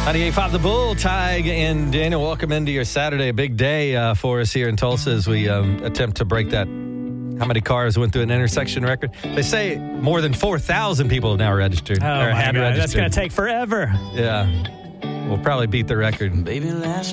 98.5 The Bull, Tig and Daniel, welcome into your Saturday. A big day for us here in Tulsa as we attempt to break that how many cars went through an intersection record. They say more than 4,000 people have now registered. Oh, or my had God. registered. That's going to take forever. Yeah. We'll probably beat the record. Baby, last